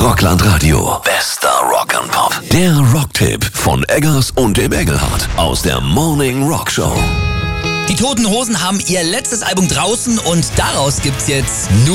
Rockland Radio. Bester Rock'n'Pop. Der Rocktipp von Eggers und dem Engelhardt aus der Morning Rock Show. Die Toten Hosen haben ihr letztes Album draußen und daraus gibt's jetzt nur